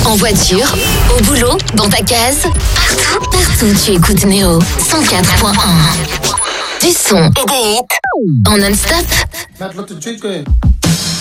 En voiture, au boulot, dans ta case, partout tu écoutes Néo 104.1. Du son et des hits en non-stop.